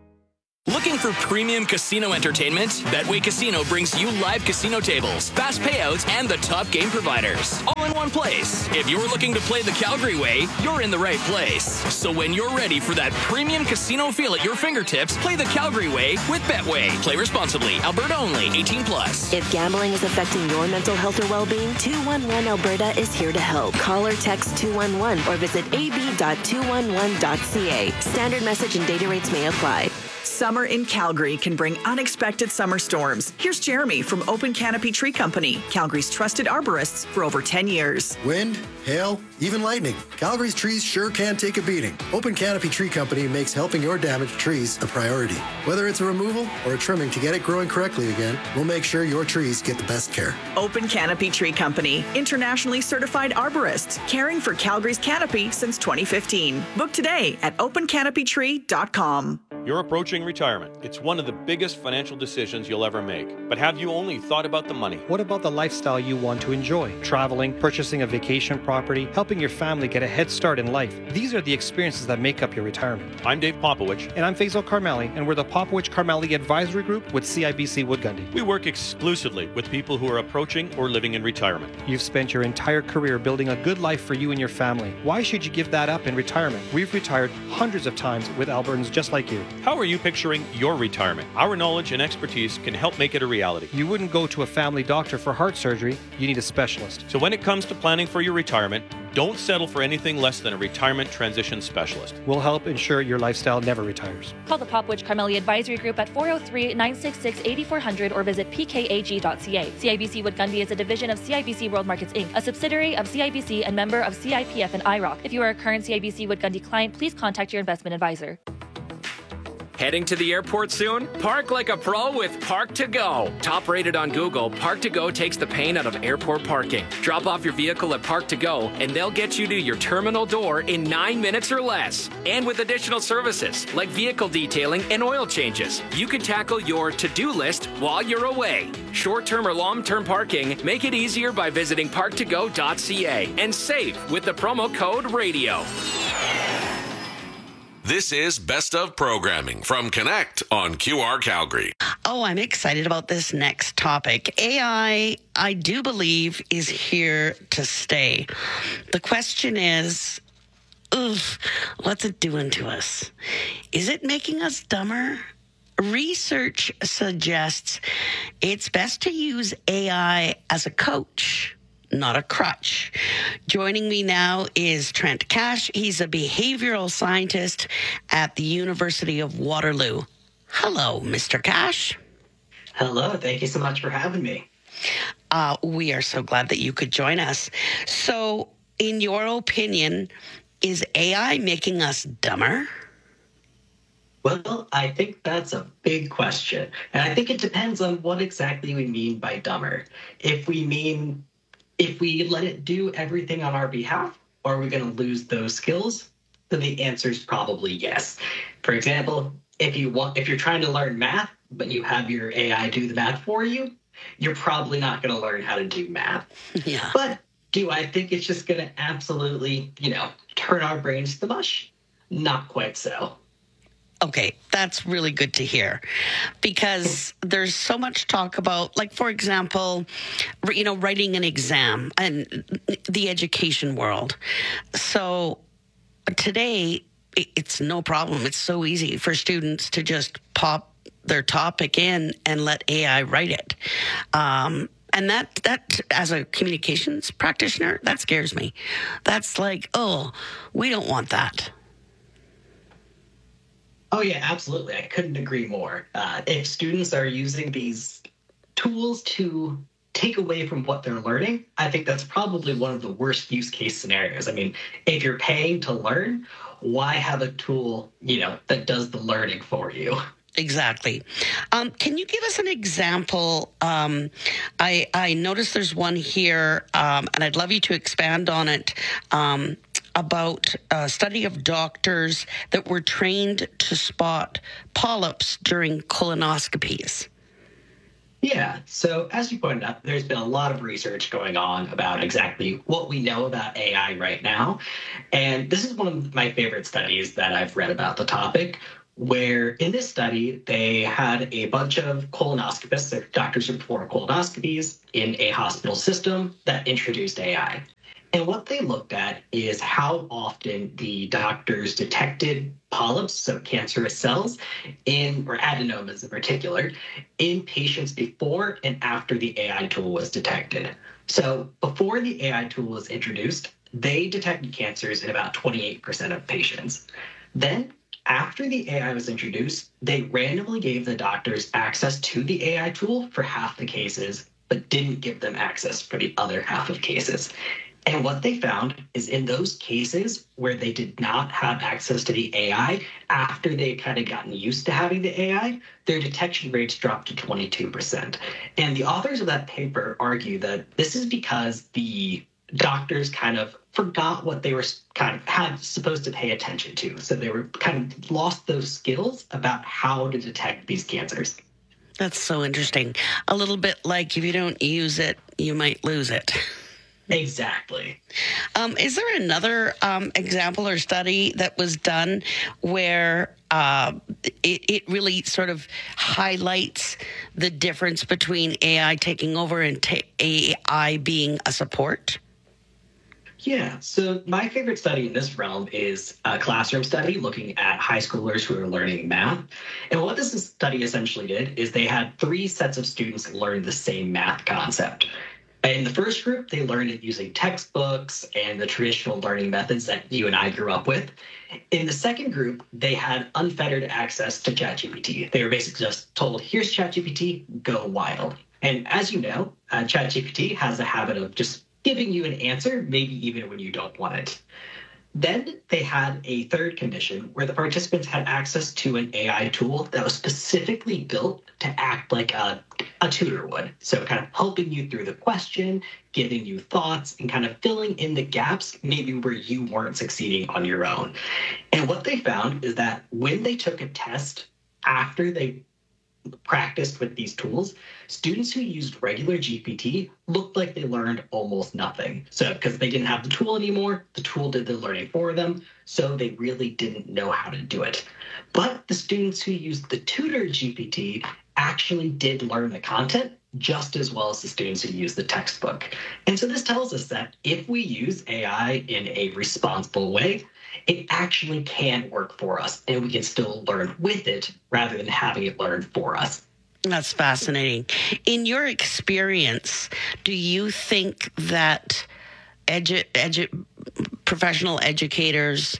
Speaker 8: Looking for premium casino entertainment? Betway Casino brings you live casino tables, fast payouts, and the top game providers, all in one place. If you're looking to play the Calgary way, you're in the right place. So when you're ready for that premium casino feel at your fingertips, play the Calgary way with Betway. Play responsibly. Alberta only. eighteen plus.
Speaker 9: If gambling is affecting your mental health or well-being, two one one Alberta is here to help. Call or text two one one or visit a b dot two one one dot c a. Standard message and data rates may apply.
Speaker 3: Summer in Calgary can bring unexpected summer storms. Here's Jeremy from Open Canopy Tree Company, Calgary's trusted arborists for over ten years.
Speaker 10: Wind, hail, even lightning. Calgary's trees sure can take a beating. Open Canopy Tree Company makes helping your damaged trees a priority. Whether it's a removal or a trimming to get it growing correctly again, we'll make sure your trees get the best care.
Speaker 3: Open Canopy Tree Company, internationally certified arborists, caring for Calgary's canopy since twenty fifteen. Book today at open canopy tree dot com.
Speaker 26: You're approaching retirement. It's one of the biggest financial decisions you'll ever make. But have you only thought about the money?
Speaker 27: What about the lifestyle you want to enjoy? Traveling, purchasing a vacation property, helping your family get a head start in life. These are the experiences that make up your retirement.
Speaker 26: I'm Dave Popowich.
Speaker 27: And I'm Faisal Karmali, and we're the Popowich Karmali Advisory Group with C I B C Wood Gundy.
Speaker 26: We work exclusively with people who are approaching or living in retirement.
Speaker 27: You've spent your entire career building a good life for you and your family. Why should you give that up in retirement? We've retired hundreds of times with Albertans just like you.
Speaker 26: How are you picturing your retirement? Our knowledge and expertise can help make it a reality.
Speaker 27: You wouldn't go to a family doctor for heart surgery. You need a specialist.
Speaker 26: So when it comes to planning for your retirement, don't settle for anything less than a retirement transition specialist.
Speaker 27: We'll help ensure your lifestyle never retires.
Speaker 28: Call the Popowich Karmali Advisory Group at four oh three, nine six six, eight four hundred or visit p k a g dot c a. C I B C Wood Gundy is a division of C I B C World Markets Incorporated, a subsidiary of C I B C and member of C I P F and I R O C. If you are a current C I B C Wood Gundy client, please contact your investment advisor.
Speaker 29: Heading to the airport soon? Park like a pro with Park to Go. Top rated on Google, Park to Go takes the pain out of airport parking. Drop off your vehicle at Park to Go and they'll get you to your terminal door in nine minutes or less. And with additional services like vehicle detailing and oil changes, you can tackle your to-do list while you're away. Short-term or long-term parking, make it easier by visiting park to go dot c a and save with the promo code RADIO.
Speaker 4: This is Best of Programming from Connect on Q R Calgary.
Speaker 25: Oh, I'm excited about this next topic. A I, I do believe, is here to stay. The question is, oof, what's it doing to us? Is it making us dumber? Research suggests it's best to use A I as a coach, not a crutch. Joining me now is Trent Cash. He's a behavioral scientist at the University of Waterloo. Hello, Mister Cash.
Speaker 30: Hello. Thank you so much for having me.
Speaker 25: Uh, we are so glad that you could join us. So, in your opinion, is A I making us dumber?
Speaker 30: Well, I think that's a big question. And I think it depends on what exactly we mean by dumber. If we mean If we let it do everything on our behalf, are we going to lose those skills? Then the answer is probably yes. For example, if you want, if you're trying to learn math, but you have your A I do the math for you, you're probably not going to learn how to do math.
Speaker 25: Yeah.
Speaker 30: But do I think it's just going to absolutely, you know, turn our brains to mush? Not quite so.
Speaker 25: Okay, that's really good to hear, because there's so much talk about, like, for example, you know, writing an exam and the education world. So today, it's no problem. It's so easy for students to just pop their topic in and let A I write it. Um, and that, that, as a communications practitioner, that scares me. That's like, oh, we don't want that.
Speaker 30: Oh, yeah, absolutely. I couldn't agree more. Uh, if students are using these tools to take away from what they're learning, I think that's probably one of the worst use case scenarios. I mean, if you're paying to learn, why have a tool, you know, that does the learning for you?
Speaker 25: Exactly. Um, can you give us an example? Um, I, I noticed there's one here, um, and I'd love you to expand on it, um, about a study of doctors that were trained to spot polyps during colonoscopies.
Speaker 30: Yeah, so as you pointed out, there's been a lot of research going on about exactly what we know about A I right now. And this is one of my favorite studies that I've read about the topic, where in this study, they had a bunch of colonoscopists, or doctors who perform colonoscopies, in a hospital system that introduced A I. And what they looked at is how often the doctors detected polyps, so cancerous cells, in, or adenomas in particular, in patients before and after the A I tool was detected. So before the A I tool was introduced, they detected cancers in about twenty-eight percent of patients. Then, after the A I was introduced, they randomly gave the doctors access to the A I tool for half the cases, but didn't give them access for the other half of cases. And what they found is in those cases where they did not have access to the A I, after they kind of gotten used to having the A I, their detection rates dropped to twenty-two percent. And the authors of that paper argue that this is because the doctors kind of forgot what they were kind of had supposed to pay attention to. So they were kind of lost those skills about how to detect these cancers.
Speaker 25: That's so interesting. A little bit like if you don't use it, you might lose it.
Speaker 30: Exactly.
Speaker 25: Um, is there another um, example or study that was done where uh, it, it really sort of highlights the difference between A I taking over and ta- A I being a support?
Speaker 30: Yeah, so my favorite study in this realm is a classroom study looking at high schoolers who are learning math. And what this study essentially did is they had three sets of students learn the same math concept. In the first group, they learned it using textbooks and the traditional learning methods that you and I grew up with. In the second group, they had unfettered access to ChatGPT. They were basically just told, here's ChatGPT, go wild. And as you know, uh, ChatGPT has a habit of just giving you an answer, maybe even when you don't want it. Then they had a third condition where the participants had access to an A I tool that was specifically built to act like a, a tutor would. So kind of helping you through the question, giving you thoughts, and kind of filling in the gaps maybe where you weren't succeeding on your own. And what they found is that when they took a test after they practiced with these tools, students who used regular G P T looked like they learned almost nothing. So because they didn't have the tool anymore, the tool did the learning for them, so they really didn't know how to do it. But the students who used the tutor G P T actually did learn the content just as well as the students who use the textbook. And so this tells us that if we use A I in a responsible way, it actually can work for us, and we can still learn with it rather than having it learn for us.
Speaker 25: That's fascinating. In your experience, do you think that edu- edu- professional educators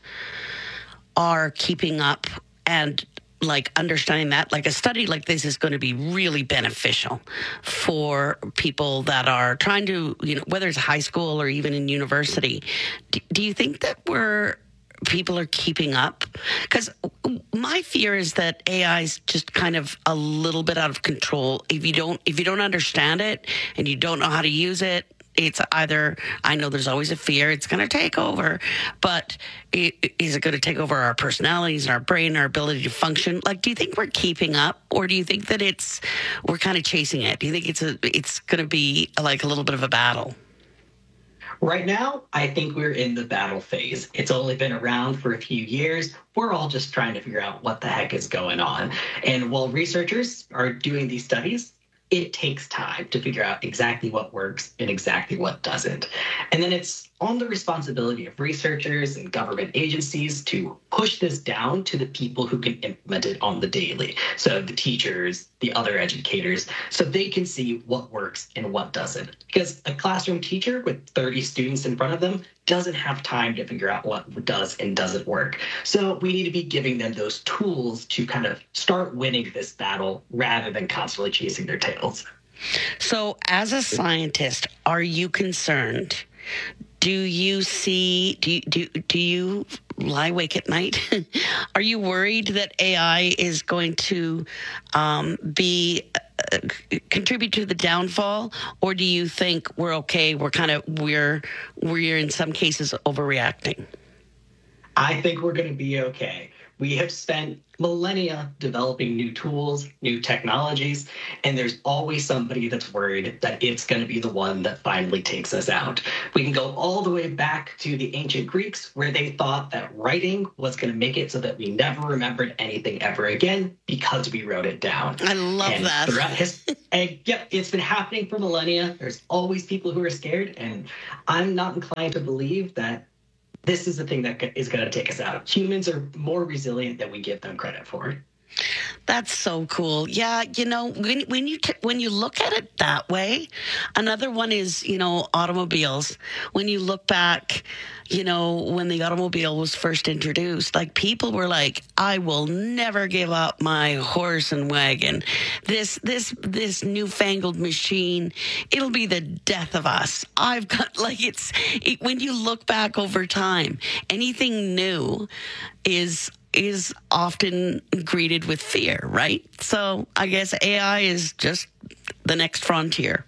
Speaker 25: are keeping up and like understanding that like a study like this is going to be really beneficial for people that are trying to, you know, whether it's high school or even in university? Do, do you think that we're people are keeping up? Because my fear is that A I is just kind of a little bit out of control. If you don't, if you don't understand it and you don't know how to use it, it's either, I know there's always a fear it's going to take over, but it, is it going to take over our personalities and our brain, our ability to function? Like, do you think we're keeping up, or do you think that it's, we're kind of chasing it? Do you think it's a, it's going to be like a little bit of a battle?
Speaker 30: Right now, I think we're in the battle phase. It's only been around for a few years. We're all just trying to figure out what the heck is going on. And while researchers are doing these studies, it takes time to figure out exactly what works and exactly what doesn't. And then it's on the responsibility of researchers and government agencies to push this down to the people who can implement it on the daily. So the teachers, the other educators, so they can see what works and what doesn't. Because a classroom teacher with thirty students in front of them doesn't have time to figure out what does and doesn't work. So we need to be giving them those tools to kind of start winning this battle rather than constantly chasing their tails.
Speaker 25: So as a scientist, are you concerned? Do you see, do you, do, do you lie awake at night? Are you worried that A I is going to um, be uh, contribute to the downfall, or do you think we're okay? We're kind of we're we're in some cases overreacting.
Speaker 30: I think we're going to be okay. We have spent millennia developing new tools, new technologies, and there's always somebody that's worried that it's going to be the one that finally takes us out. We can go all the way back to the ancient Greeks, where they thought that writing was going to make it so that we never remembered anything ever again because we wrote it down.
Speaker 25: I love
Speaker 30: and
Speaker 25: that.
Speaker 30: Throughout history, and yeah, it's been happening for millennia. There's always people who are scared, and I'm not inclined to believe that this is the thing that is going to take us out. Humans are more resilient than we give them credit for.
Speaker 25: That's so cool. Yeah, you know, when when you t- when you look at it that way, another one is, you know, automobiles. When you look back, you know, when the automobile was first introduced, like people were like, I will never give up my horse and wagon. This this this newfangled machine, it'll be the death of us. I've got like it's it, when you look back over time, anything new is is often greeted with fear, right? So I guess A I is just the next frontier.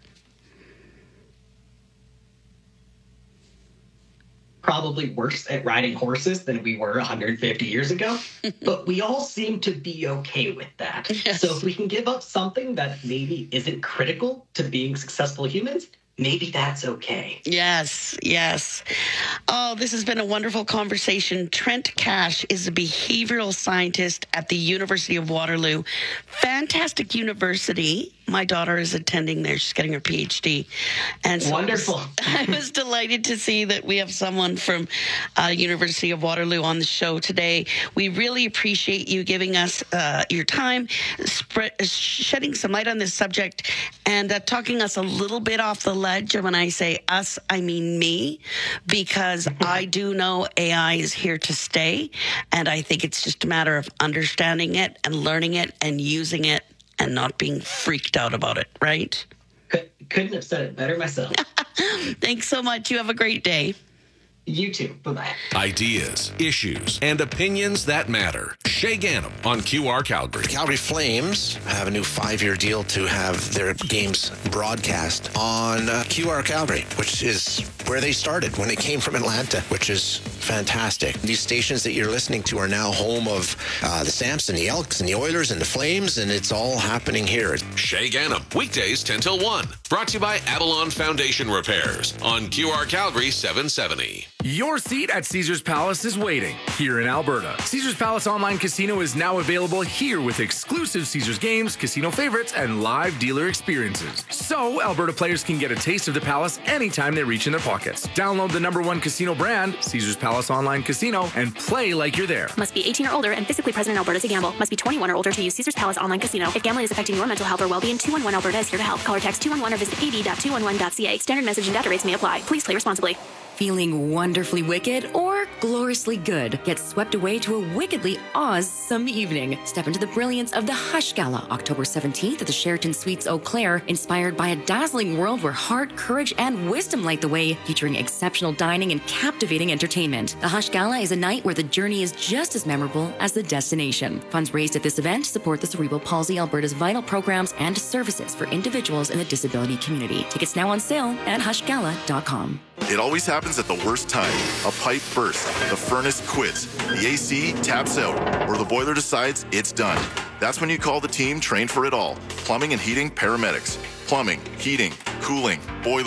Speaker 30: Probably worse at riding horses than we were one hundred fifty years ago, but we all seem to be okay with that. Yes. So if we can give up something that maybe isn't critical to being successful humans, maybe that's okay.
Speaker 25: Yes, yes. Oh, this has been a wonderful conversation. Trent Cash is a behavioral scientist at the University of Waterloo. Fantastic university. My daughter is attending there. She's getting her P H D. And so
Speaker 30: wonderful.
Speaker 25: I was, I was delighted to see that we have someone from uh, University of Waterloo on the show today. We really appreciate you giving us uh, your time, spread, shedding some light on this subject, and uh, talking us a little bit off the ledge. And when I say us, I mean me, because I do know A I is here to stay, and I think it's just a matter of understanding it and learning it and using it and not being freaked out about it, right?
Speaker 30: Couldn't have said it better myself.
Speaker 25: Thanks so much. You have a great day.
Speaker 30: You too. Bye-bye.
Speaker 4: Ideas, issues, and opinions that matter. Shay Ganem on Q R Calgary.
Speaker 13: The Calgary Flames have a new five-year deal to have their games broadcast on uh, Q R Calgary, which is where they started when they came from Atlanta, which is fantastic. These stations that you're listening to are now home of uh, the Samps and the Elks and the Oilers and the Flames, and it's all happening here.
Speaker 4: Shay Ganem, weekdays ten till one. Brought to you by Avalon Foundation Repairs on Q R Calgary seven seventy.
Speaker 14: Your seat at Caesars Palace is waiting here in Alberta. Caesars Palace Online Casino is now available here with exclusive Caesars games, casino favorites, and live dealer experiences. So Alberta players can get a taste of the Palace anytime they reach in their pockets. Download the number one casino brand, Caesars Palace Online Casino, and play like you're there.
Speaker 15: Must be eighteen or older and physically present in Alberta to gamble. Must be twenty-one or older to use Caesars Palace Online Casino. If gambling is affecting your mental health or well-being, two one one Alberta is here to help. Call or text two one one or visit a b dot two one one dot c a. Standard message and data rates may apply. Please play responsibly.
Speaker 23: Feeling wonderfully wicked or gloriously good? Get swept away to a wickedly awesome evening. Step into the brilliance of the Hush Gala, October seventeenth at the Sheraton Suites Eau Claire, inspired by a dazzling world where heart, courage, and wisdom light the way, featuring exceptional dining and captivating entertainment. The Hush Gala is a night where the journey is just as memorable as the destination. Funds raised at this event support the Cerebral Palsy Alberta's vital programs and services for individuals in the disability community. Tickets now on sale at hush gala dot com.
Speaker 16: It always happens at the worst time. A pipe bursts, the furnace quits, the A C taps out, or the boiler decides it's done. That's when you call the team trained for it all. Plumbing and heating paramedics. Plumbing, heating, cooling, boilers,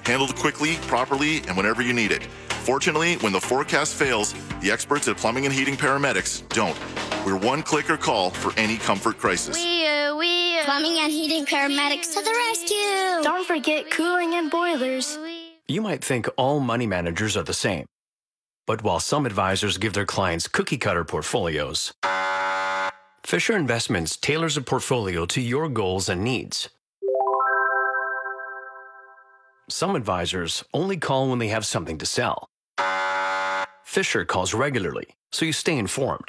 Speaker 16: handled quickly, properly, and whenever you need it. Fortunately, when the forecast fails, the experts at Plumbing and Heating Paramedics don't. We're one click or call for any comfort crisis.
Speaker 1: We uh, we uh, Plumbing and Heating Paramedics to the rescue.
Speaker 11: Don't forget cooling and boilers.
Speaker 12: You might think all money managers are the same. But while some advisors give their clients cookie-cutter portfolios, Fisher Investments tailors a portfolio to your goals and needs. Some advisors only call when they have something to sell. Fisher calls regularly, so you stay informed.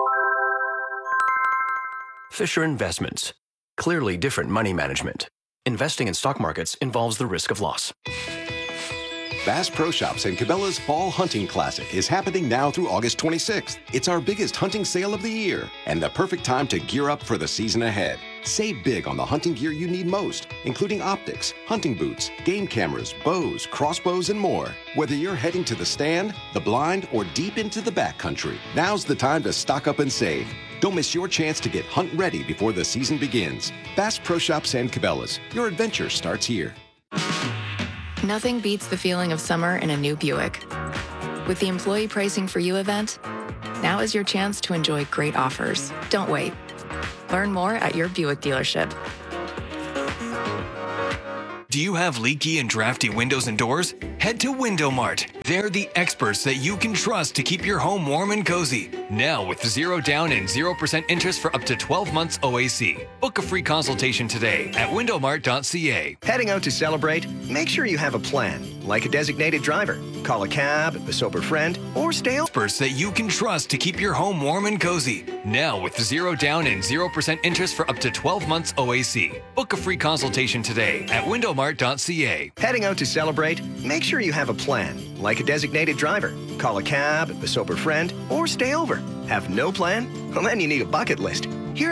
Speaker 12: Fisher Investments. Clearly different money management. Investing in stock markets involves the risk of loss.
Speaker 17: Bass Pro Shops and Cabela's Fall Hunting Classic is happening now through August twenty-sixth. It's our biggest hunting sale of the year and the perfect time to gear up for the season ahead. Save big on the hunting gear you need most, including optics, hunting boots, game cameras, bows, crossbows, and more. Whether you're heading to the stand, the blind, or deep into the backcountry, now's the time to stock up and save. Don't miss your chance to get hunt ready before the season begins. Bass Pro Shops and Cabela's. Your adventure starts here.
Speaker 18: Nothing beats the feeling of summer in a new Buick. With the Employee Pricing for You event, now is your chance to enjoy great offers. Don't wait. Learn more at your Buick dealership.
Speaker 19: Do you have leaky and drafty windows and doors? Head to Window Mart. They're the experts that you can trust to keep your home warm and cozy. Now with zero down and zero percent interest for up to twelve months O A C. Book a free consultation today at window mart dot c a.
Speaker 20: Heading out to celebrate? Make sure you have a plan, like a designated driver. Call a cab, a sober friend, or stay out.
Speaker 19: Experts that you can trust to keep your home warm and cozy. Now with zero down and zero percent interest for up to twelve months O A C. Book a free consultation today at window mart dot c a.
Speaker 20: Heading out to celebrate? Make sure you have a plan, like a designated driver. Call a cab, a sober friend, or stay over. Have no plan? Well, then you need a bucket list.